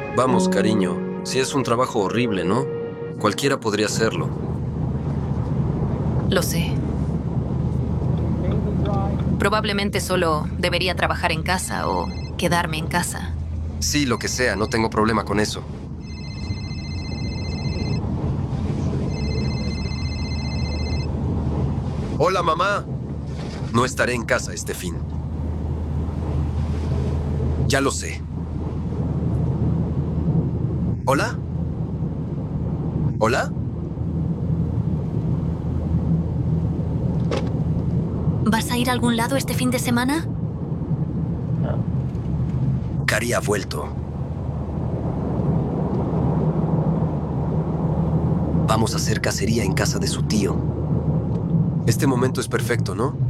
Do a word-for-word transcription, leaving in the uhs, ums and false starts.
Vamos, cariño. Si es un trabajo horrible, ¿no? Cualquiera podría hacerlo. Lo sé. Probablemente solo debería trabajar en casa o quedarme en casa. Sí, lo que sea, no tengo problema con eso. Hola, mamá. No estaré en casa este fin. Ya lo sé. ¿Hola? ¿Hola? ¿Vas a ir a algún lado este fin de semana? Cari ha vuelto. Vamos a hacer cacería en casa de su tío. Este momento es perfecto, ¿no?